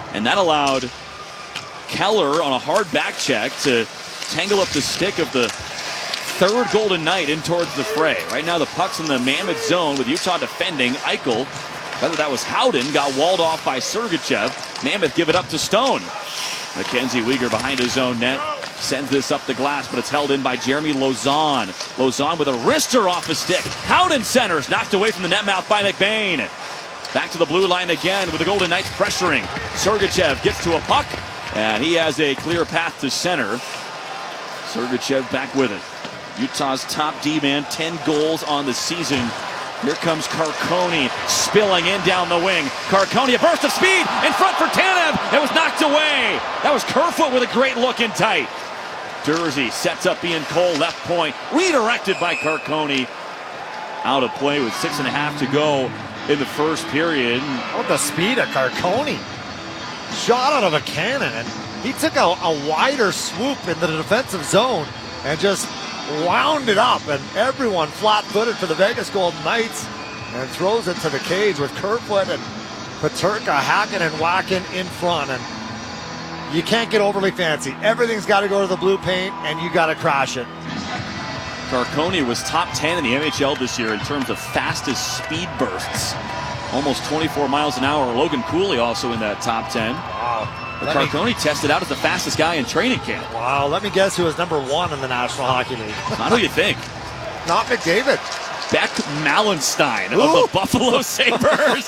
and that allowed Keller on a hard back check to tangle up the stick of the third Golden Knight in towards the fray. Right now the puck's in the Mammoth zone with Utah defending. Eichel, whether that was Howden, got walled off by Sergachev. Mammoth give it up to Stone. Mackenzie Weegar behind his own net. Sends this up the glass, but it's held in by Jeremy Lauzon. Lauzon with a wrister off a stick. Howden centers, knocked away from the net mouth by McBain. Back to the blue line again with the Golden Knights pressuring. Sergachev gets to a puck, and he has a clear path to center. Sergachev back with it. Utah's top D-man, 10 goals on the season. Here comes Carcone spilling in down the wing. Carcone, a burst of speed in front for Tanev. It was knocked away. That was Kerfoot with a great look in tight. Dursey sets up Ian Cole, left point, redirected by Carcone. Out of play with 6.5 to go in the first period. Oh, the speed of Carcone. Shot out of a cannon, and he took a wider swoop in the defensive zone and just wound it up, and everyone flat-footed for the Vegas Golden Knights, and throws it to the cage with Kerfoot and Peterka hacking and whacking in front. And you can't get overly fancy. Everything's got to go to the blue paint, and you got to crash it. Carcone was top 10 in the NHL this year in terms of fastest speed bursts. Almost 24 miles an hour. Logan Cooley also in that top 10. Wow. Carcone tested out as the fastest guy in training camp. Wow, let me guess who was number 1 in the National Hockey League. Not who you think. Not McDavid. Beck Malenstein of the Buffalo Sabres.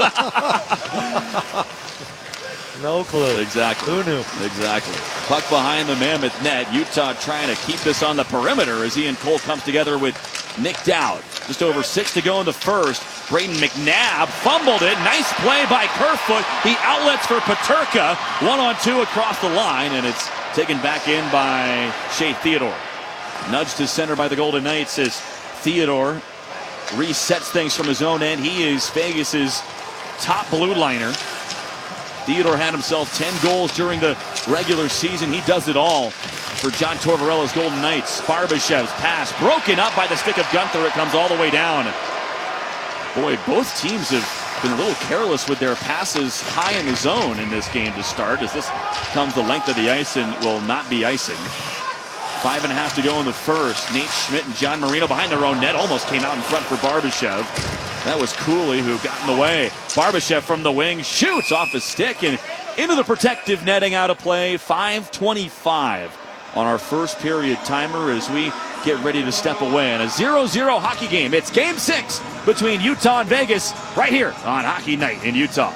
No clue. Exactly. Who knew? Exactly. Puck behind the Mammoth net. Utah trying to keep this on the perimeter as Ian Cole comes together with Nick Dowd. Just over 6 to go in the first. Brayden McNabb fumbled it. Nice play by Kerfoot. The outlets for Peterka. 1-on-2 across the line, and it's taken back in by Shea Theodore. Nudged to center by the Golden Knights as Theodore resets things from his own end. He is Vegas's top blue liner. Theodore had himself 10 goals during the regular season. He does it all for John Tortorella's Golden Knights. Barbashev's pass broken up by the stick of Gunther. It comes all the way down. Boy, both teams have been a little careless with their passes high in the zone in this game to start, as this comes the length of the ice and will not be icing. 5.5 to go in the first. Nate Schmidt and John Marino behind their own net. Almost came out in front for Barbashev. That was Cooley who got in the way. Barbashev from the wing shoots off his stick and into the protective netting, out of play. 5:25 on our first period timer as we get ready to step away in a 0-0 hockey game. It's Game 6 between Utah and Vegas right here on Hockey Night in Utah.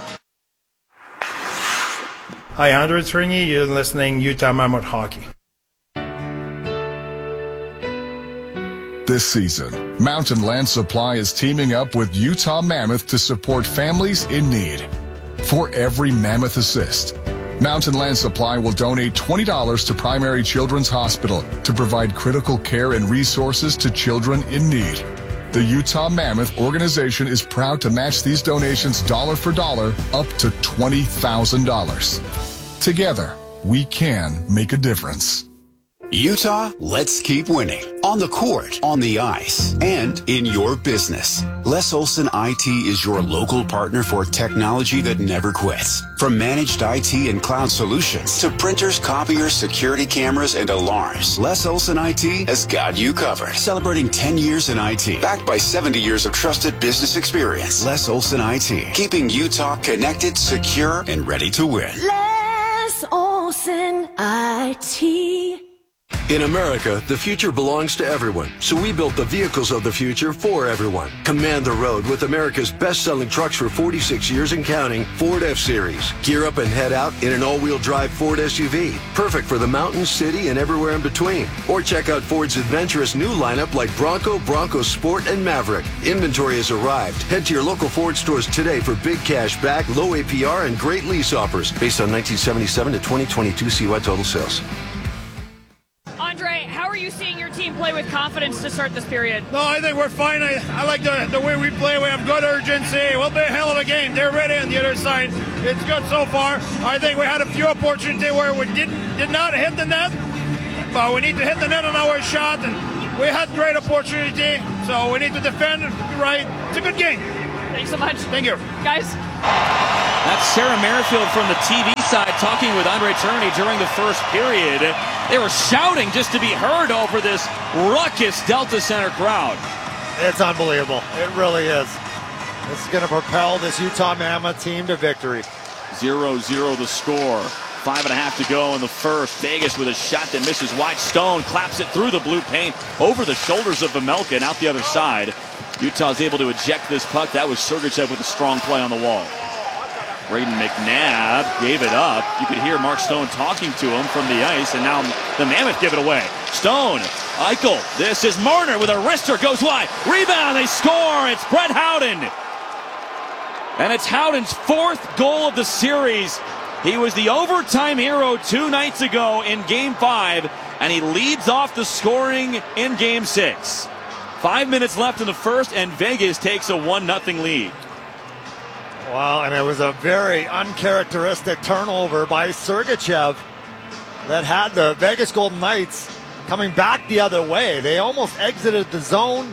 Hi, Andrew Tringy. You're listening Utah Mammoth Hockey. This season, Mountain Land Supply is teaming up with Utah Mammoth to support families in need. For every Mammoth assist, Mountain Land Supply will donate $20 to Primary Children's Hospital to provide critical care and resources to children in need. The Utah Mammoth organization is proud to match these donations dollar for dollar up to $20,000. Together, we can make a difference. Utah, let's keep winning. On the court, on the ice, and in your business. Les Olson IT is your local partner for technology that never quits. From managed IT and cloud solutions to printers, copiers, security cameras, and alarms, Les Olson IT has got you covered. Celebrating 10 years in IT, backed by 70 years of trusted business experience. Les Olson IT, keeping Utah connected, secure, and ready to win. Les Olson IT. In America, the future belongs to everyone, so we built the vehicles of the future for everyone. Command the road with America's best-selling trucks for 46 years and counting, Ford F-Series. Gear up and head out in an all-wheel drive Ford SUV, perfect for the mountains, city, and everywhere in between. Or check out Ford's adventurous new lineup like Bronco, Bronco Sport, and Maverick. Inventory has arrived. Head to your local Ford stores today for big cash back, low APR, and great lease offers based on 1977 to 2022 CY total sales. Andre, how are you seeing your team play with confidence to start this period? No, I think we're fine. I like the way we play. We have good urgency. We'll be a hell of a game. They're ready on the other side. It's good so far. I think we had a few opportunities where we did not hit the net, but we need to hit the net on our shot, and we had great opportunity, so we need to defend right. It's a good game. Thanks so much. Thank you. Guys. That's Sarah Merrifield from the TV ringside talking with Andre Tourigny during the first period. They were shouting just to be heard over this ruckus Delta Center crowd. It's unbelievable. It really is. This is going to propel this Utah Mammoth team to victory. 0-0 the score. 5.5 to go in the first. Vegas with a shot that misses wide. Stone claps it through the blue paint over the shoulders of Vejmelka and out the other side. Utah's able to eject this puck. That was Sergachev with a strong play on the wall. Brayden McNabb gave it up. You could hear Mark Stone talking to him from the ice, and now the Mammoth give it away. Stone, Eichel, this is Marner with a wrister, goes wide. Rebound, they score. It's Brett Howden. And it's Howden's 4th goal of the series. He was the overtime hero 2 nights ago in Game 5, and he leads off the scoring in Game 6. 5 minutes left in the first, and Vegas takes a 1-0 lead. Well, and it was a very uncharacteristic turnover by Sergachev that had the Vegas Golden Knights coming back the other way. They almost exited the zone,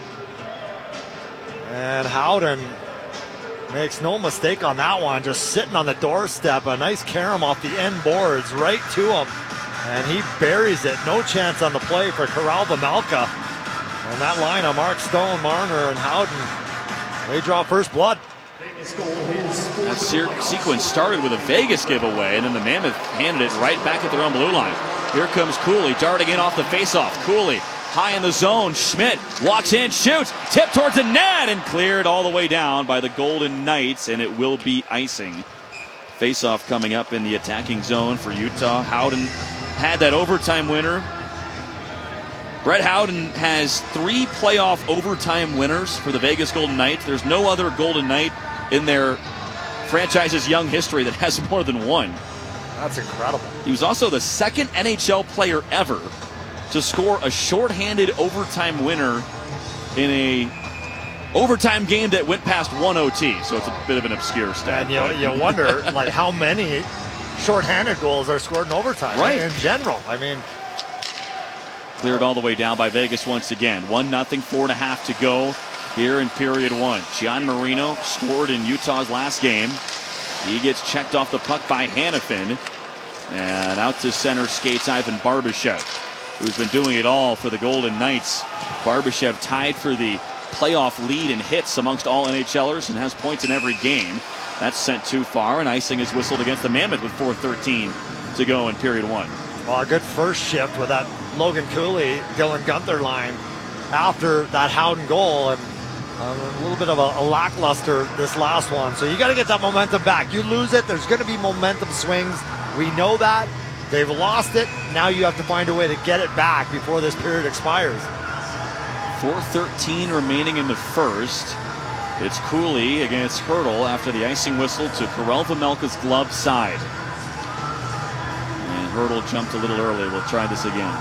and Howden makes no mistake on that one, just sitting on the doorstep. A nice carom off the end boards right to him, and he buries it. No chance on the play for Karel Vejmelka. And that line of Mark Stone, Marner, and Howden, they draw first blood. That sequence started with a Vegas giveaway, and then the Mammoth handed it right back at their own blue line. Here comes Cooley darting in off the faceoff. Cooley high in the zone. Schmidt walks in, shoots, tipped towards the net, and cleared all the way down by the Golden Knights, and it will be icing. Faceoff coming up in the attacking zone for Utah. Howden had that overtime winner. Brett Howden has 3 playoff overtime winners for the Vegas Golden Knights. There's no other Golden Knight in their franchise's young history that has more than 1. That's incredible. He was also the 2nd NHL player ever to score a shorthanded overtime winner in a overtime game that went past 1 OT. So it's a bit of an obscure stat. And you wonder like how many shorthanded goals are scored in overtime, right? In general. I mean, cleared all the way down by Vegas once again. 1-0, 4.5 to go here in period 1. Gian Marino scored in Utah's last game. He gets checked off the puck by Hanifin. And out to center skates Ivan Barbashev, who's been doing it all for the Golden Knights. Barbashev tied for the playoff lead in hits amongst all NHLers and has points in every game. That's sent too far, and icing is whistled against the Mammoth with 4:13 to go in period 1. Well, a good first shift with that Logan Cooley, Dylan Gunther line after that Howden goal, and a little bit of a lackluster this last one. So you got to get that momentum back. You lose it, there's going to be momentum swings. We know that. They've lost it. Now you have to find a way to get it back before this period expires. 4:13 remaining in the first. It's Cooley against Hurdle after the icing whistle to Karel Vejmelka's glove side. And Hurdle jumped a little early. We'll try this again.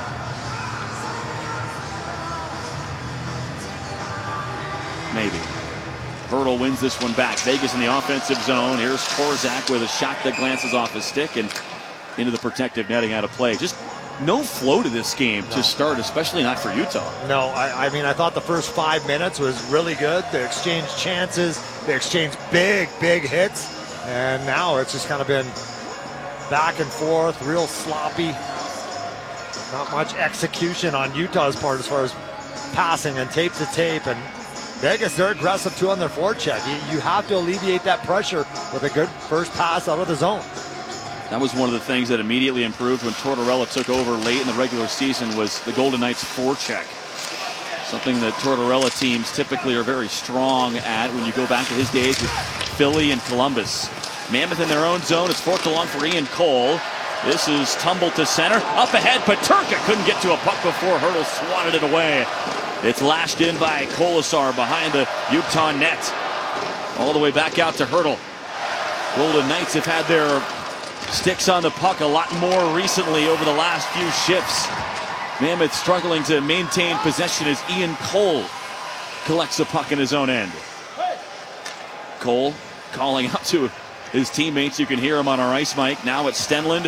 Maybe. Hurdle wins this one back. Vegas in the offensive zone. Here's Korzak with a shot that glances off his stick and into the protective netting out of play. Just no flow to this game to start, especially not for Utah. No, I mean, I thought the first 5 minutes was really good. They exchanged chances. They exchanged big hits. And now it's just kind of been back and forth, real sloppy. Not much execution on Utah's part as far as passing and tape to tape. And Vegas, they're aggressive too on their forecheck. You have to alleviate that pressure with a good first pass out of the zone. That was one of the things that immediately improved when Tortorella took over late in the regular season, was the Golden Knights' forecheck. Something that Tortorella teams typically are very strong at when you go back to his days with Philly and Columbus. Mammoth in their own zone. It's forked along for Ian Cole. This is tumbled to center. Up ahead, Peterka couldn't get to a puck before Hurdle swatted it away. It's lashed in by Kolasar behind the Utah net. All the way back out to Hurdle. Golden Knights have had their sticks on the puck a lot more recently over the last few shifts. Mammoth struggling to maintain possession as Ian Cole collects the puck in his own end. Cole calling out to his teammates. You can hear him on our ice mic. Now it's Stenlund,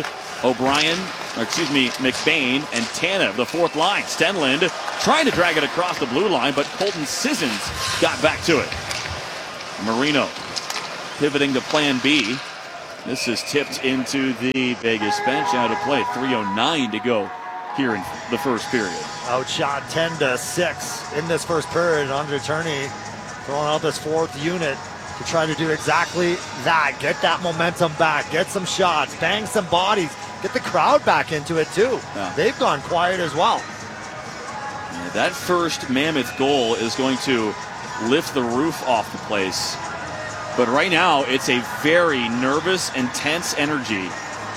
McBain, and Tanev, the fourth line. Stenlund trying to drag it across the blue line, but Colton Sissons got back to it. Marino pivoting to plan B. This is tipped into the Vegas bench. Out of play. 3:09 to go here in the first period. Outshot 10-6 in this first period. Andre Tourigny throwing out this fourth unit to try to do exactly that. Get that momentum back. Get some shots. Bang some bodies. Get the crowd back into it too. Yeah. They've gone quiet as well. Yeah, that first Mammoth goal is going to lift the roof off the place. But right now, it's a very nervous, intense energy.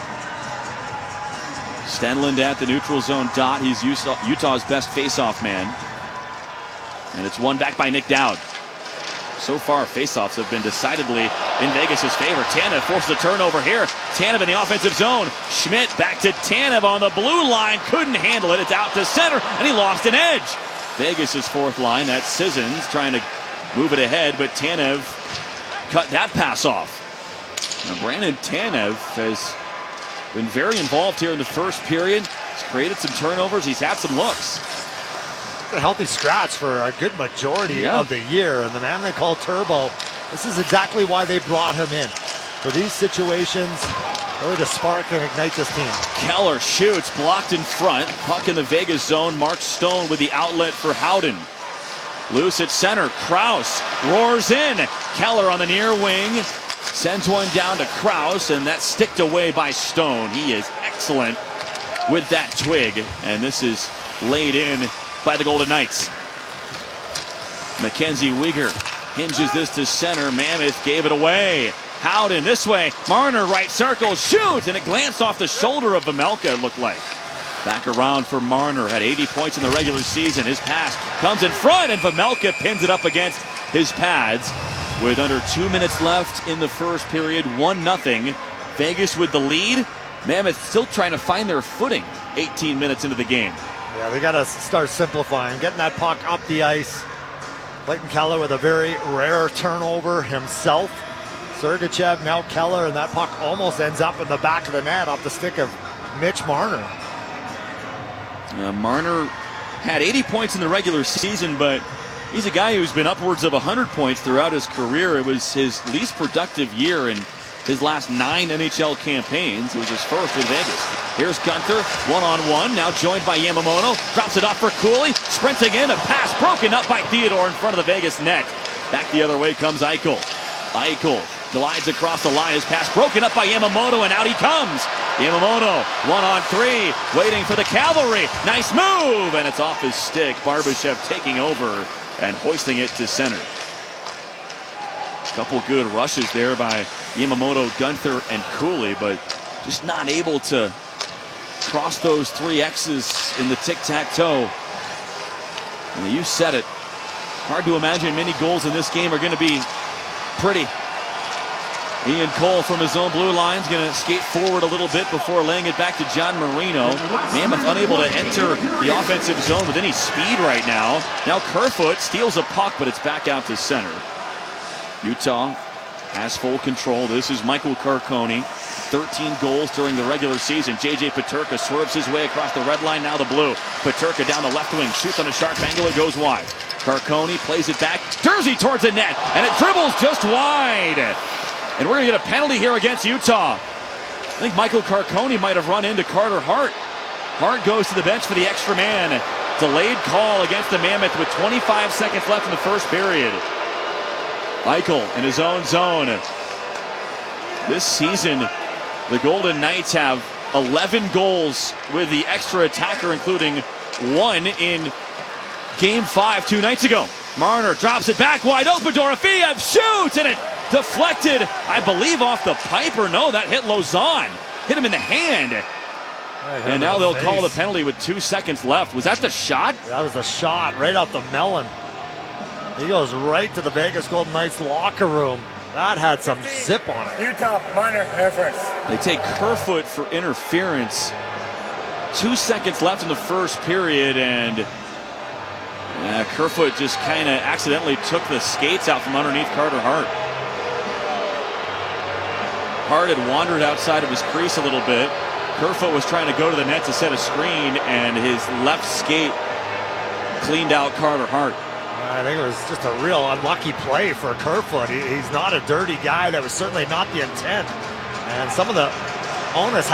Stenlund at the neutral zone dot. He's Utah's best faceoff man. And it's won back by Nick Dowd. So far, faceoffs have been decidedly in Vegas' favor. Tanev forces a turnover here. Tanev in the offensive zone. Schmidt back to Tanev on the blue line. Couldn't handle it. It's out to center, and he lost an edge. Vegas' fourth line. That's Sissons trying to move it ahead, but Tanev cut that pass off. Now, Brandon Tanev has been very involved here in the first period. He's created some turnovers. He's had some looks. A healthy scratch for a good majority of the year. And the man they call Turbo, this is exactly why they brought him in. For these situations, really to spark and ignite this team. Keller shoots, blocked in front. Puck in the Vegas zone. Mark Stone with the outlet for Howden. Loose at center. Krause roars in. Keller on the near wing. Sends one down to Krause, and that's sticked away by Stone. He is excellent with that twig. And this is laid in by the Golden Knights. Mackenzie Weegar hinges this to center. Mammoth gave it away. Howden this way. Marner right circle. Shoots, and it glanced off the shoulder of Vejmelka, it looked like. Back around for Marner. Had 80 points in the regular season. His pass comes in front, and Vejmelka pins it up against his pads. With under 2 minutes left in the first period, 1-0. Vegas with the lead. Mammoth still trying to find their footing 18 minutes into the game. Yeah, they got to start simplifying, getting that puck up the ice. Clayton Keller with a very rare turnover himself. Sergachev, now Keller, and that puck almost ends up in the back of the net off the stick of Mitch Marner. Marner had 80 points in the regular season, but he's a guy who's been upwards of 100 points throughout his career. It was his least productive year in his last 9 NHL campaigns. It was his first in Vegas. Here's Gunther, one-on-one, now joined by Yamamoto. Drops it off for Cooley, sprinting in, a pass broken up by Theodore in front of the Vegas net. Back the other way comes Eichel. Eichel glides across the line, his pass broken up by Yamamoto, and out he comes. Yamamoto, 1-on-3, waiting for the cavalry. Nice move, and it's off his stick. Barbashev taking over and hoisting it to center. Couple good rushes there by Yamamoto, Gunther, and Cooley, but just not able to cross those 3 X's in the tic-tac-toe. And you said it. Hard to imagine many goals in this game are going to be pretty. Ian Cole from his own blue line is going to skate forward a little bit before laying it back to John Marino. Mammoth unable to enter the offensive zone with any speed right now. Now Kerfoot steals a puck, but it's back out to center. Utah has full control. This is Michael Carcone. 13 goals during the regular season. J.J. Peterka swerves his way across the red line, now the blue. Peterka down the left wing, shoots on a sharp angle, it goes wide. Carcone plays it back, Jersey towards the net, and it dribbles just wide. And we're going to get a penalty here against Utah. I think Michael Carcone might have run into Carter Hart. Hart goes to the bench for the extra man. Delayed call against the Mammoth with 25 seconds left in the first period. Eichel in his own zone. This season, the Golden Knights have 11 goals with the extra attacker, including 1 in Game 5 2 nights ago. Marner drops it back wide open. Dorofeev shoots, and it deflected, I believe, off the pipe, or no, that hit Lauzon. Hit him in the hand. And now they'll call the penalty with 2 seconds left. Was that the shot? That was the shot right off the melon. He goes right to the Vegas Golden Knights locker room. That had some zip on it. Utah, minor interference. They take Kerfoot for interference. 2 seconds left in the first period, and Kerfoot just kind of accidentally took the skates out from underneath Carter Hart. Hart had wandered outside of his crease a little bit. Kerfoot was trying to go to the net to set a screen, and his left skate cleaned out Carter Hart. I think it was just a real unlucky play for Kerfoot. He's not a dirty guy. That was certainly not the intent. And some of the owners